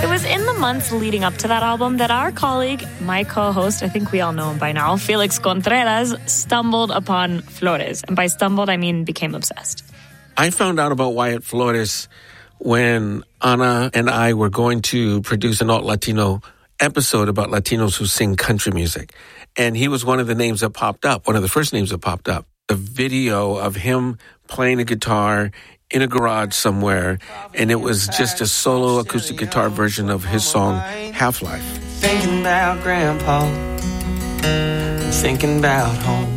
It was in the months leading up to that album that our colleague, my co-host, I think we all know him by now, Felix Contreras, stumbled upon Flores. And by stumbled, I mean became obsessed. I found out about Wyatt Flores when Ana and I were going to produce an Alt Latino episode about Latinos who sing country music. And he was one of the names that popped up, one of the first names that popped up. A video of him playing a guitar in a garage somewhere, and it was just a solo acoustic guitar version of his song, Half-Life. Thinking about Grandpa, thinking about home.